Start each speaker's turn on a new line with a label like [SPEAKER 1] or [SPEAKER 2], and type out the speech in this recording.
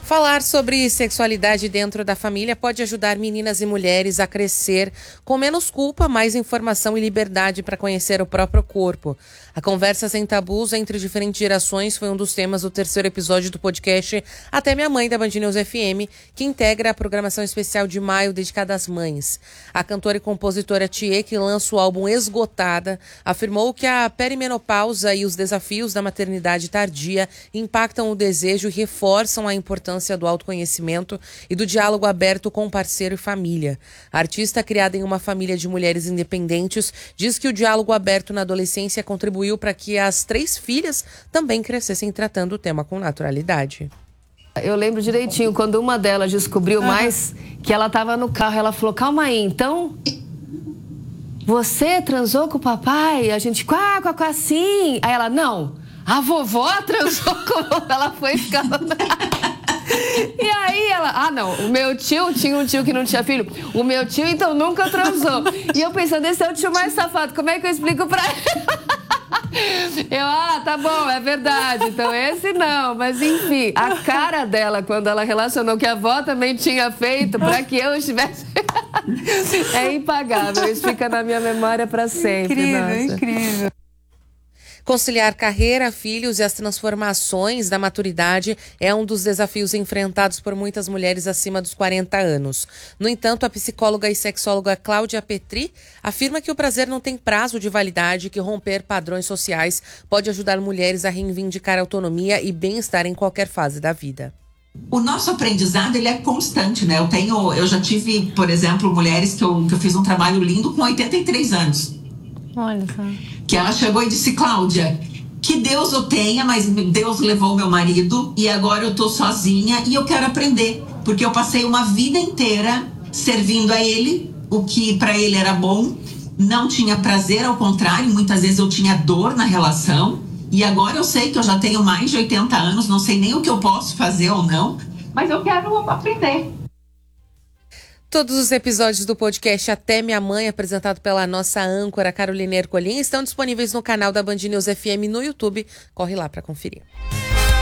[SPEAKER 1] Falar sobre sexualidade dentro da família pode ajudar meninas e mulheres a crescer com menos culpa, mais informação e liberdade para conhecer o próprio corpo. A conversa sem tabus entre diferentes gerações foi um dos temas do terceiro episódio do podcast Até Minha Mãe, da Band News FM, que integra a programação especial de maio dedicada às mães. A cantora e compositora Thier, que lança o álbum Esgotada, afirmou que a perimenopausa e os desafios da maternidade tardia impactam o desejo e reforçam a importância do autoconhecimento e do diálogo aberto com o parceiro e família. A artista, criada em uma família de mulheres independentes, diz que o diálogo aberto na adolescência contribuiu para que as 3 filhas também crescessem tratando o tema com naturalidade.
[SPEAKER 2] Eu lembro direitinho, quando uma delas descobriu mais, que ela estava no carro, ela falou, calma aí, então... Você transou com o papai? A gente, quá, sim. Aí ela, não, a vovó transou com... Ela foi ficando... E aí ela, não, o meu tio tinha um tio que não tinha filho. O meu tio, então, nunca transou. E eu pensando, esse é o tio mais safado, como é que eu explico pra ele? Eu, tá bom, é verdade. Então esse não, mas enfim, a cara dela quando ela relacionou que a avó também tinha feito pra que eu estivesse... É impagável, isso fica na minha memória pra sempre.
[SPEAKER 3] Incrível,
[SPEAKER 2] nossa.
[SPEAKER 3] Incrível.
[SPEAKER 1] Conciliar carreira, filhos e as transformações da maturidade é um dos desafios enfrentados por muitas mulheres acima dos 40 anos. No entanto, a psicóloga e sexóloga Cláudia Petri afirma que o prazer não tem prazo de validade e que romper padrões sociais pode ajudar mulheres a reivindicar autonomia e bem-estar em qualquer fase da vida.
[SPEAKER 4] O nosso aprendizado, ele é constante, né? Eu já tive, por exemplo, mulheres que eu fiz um trabalho lindo com 83 anos.
[SPEAKER 3] Olha só.
[SPEAKER 4] Que ela chegou e disse, Cláudia, que Deus o tenha, mas Deus levou meu marido e agora eu tô sozinha e eu quero aprender, porque eu passei uma vida inteira servindo a ele, o que para ele era bom, não tinha prazer, ao contrário, muitas vezes eu tinha dor na relação e agora eu sei que eu já tenho mais de 80 anos, não sei nem o que eu posso fazer ou não, mas eu quero aprender.
[SPEAKER 1] Todos os episódios do podcast Até Minha Mãe, apresentado pela nossa âncora Carolina Ercolim, estão disponíveis no canal da Band News FM no YouTube. Corre lá para conferir.